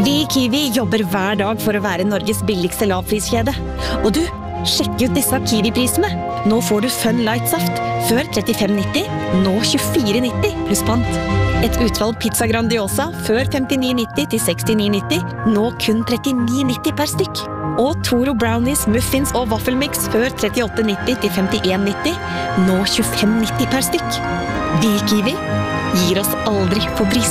Vi i Kiwi jobber hver dag for å være Norges billigste lavpriskjede. Og du, sjekk ut disse Kiwi-prisene. Nå får du Fun Light-saft, før 35,90, nå 24,90 pluss pant. Et utvalg pizza Grandiosa, før 59,90 til 69,90, nå kun 39,90 per stykk. Og Toro Brownies, muffins og waffelmix, før 38,90 til 51,90, nå 25,90 per stykk. Vi i Kiwi gir oss aldri på pris.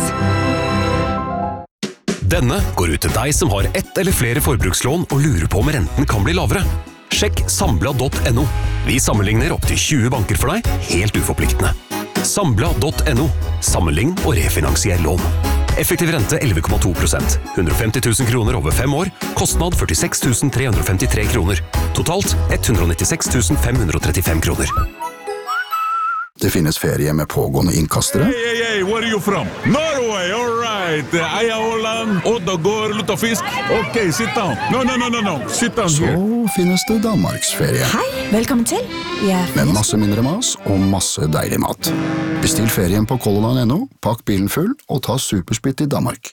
Denne går ut til deg som har ett eller flere forbrukslån og lurer på om renten kan bli lavere. Sjekk Sambla.no. Vi sammenligner opp til 20 banker for deg, helt uforpliktende. Sambla.no. Sammenlign og refinansier lån. Effektiv rente 11,2%. 150 000 kroner over 5 år. Kostnad 46 353 kroner. Totalt 196 535 kroner. Det finnes ferie med pågående innkastere. Hey, where are you from? Norway, all right. Eia Holland, Oddagård, Luttafisk. Ok, sit down. No, sit down Så here. finnes det Danmarksferie. Hei, velkommen til. Med masse mindre mas og masse deilig mat. Bestill ferien på colorline.no, pakk bilen full og ta supersplitt i Danmark.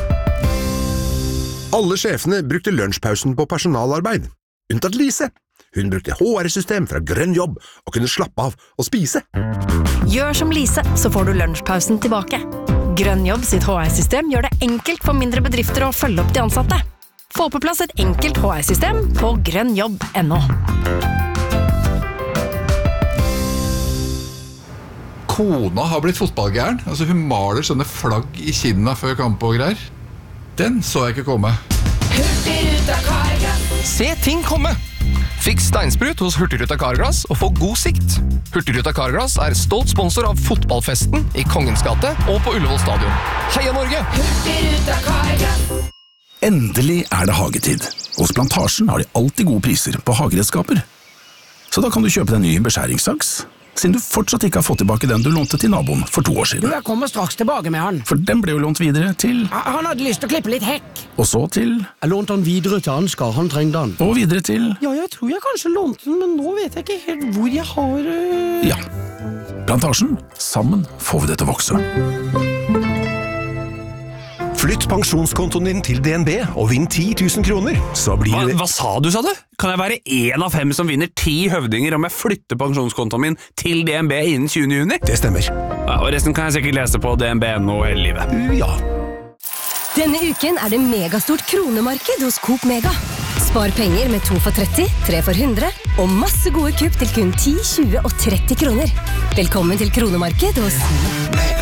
Alle sjefene brukte lunsjpausen på personalarbeid. Unntatt Lise. Hun brukte HR-system fra Grønn Jobb og kunne slappe av og spise. Gjør som Lise, så får du lunsjpausen tilbake. Grønn Jobb sitt HR-system gjør det enkelt for mindre bedrifter å følge opp de ansatte. Få på plass et enkelt HR-system på grønnjobb.no. Kona har blitt fotballgæren. Altså hun maler sånne flagg i kinna før kamp og greier. Den så jeg ikke komme. Se ting komme! Fiks steinsprut hos Hurtigruta Carglass og få god sikt. Hurtigruta Carglass er stolt sponsor av fotballfesten i Kongens gate og på Ullevål stadion. Heia Norge! Hurtigruta Carglass. Endelig er det hagetid. Hos Plantasjen har de alltid gode priser på hageredskaper. Så da kan du kjøpe deg en ny beskjæringssaks, siden du fortsatt ikke har fått tilbake den du lånte til naboen for 2 år siden. Jeg kommer straks tilbake med han. For den ble jo lånt videre til... Han hadde lyst til å klippe litt hekk. Og så til... Jeg lånte han videre til Ansgar, han trengte han. Og videre til... Ja, jeg tror jeg kanskje lånte den, men nå vet jeg ikke helt hvor jeg har... Ja. Plantasjen. Sammen får vi det til å vokse. Flytt pensjonskontoen din til DNB og vinn 10 000 kroner. Så blir det... Hva sa du? Kan jeg være 1 av 5 som vinner 10 høvdinger om jeg flytter pensjonskontoen min til DNB innen 20. juni? Det stemmer. Ja, og resten kan jeg sikkert lese på DNB.no hele livet. Ja. Denne uken er det megastort kronemarked hos Coop Mega. Spar penger med 2 for 30, 3 for 100 og masse gode kupp til kun 10, 20 og 30 kroner. Velkommen til kronemarked hos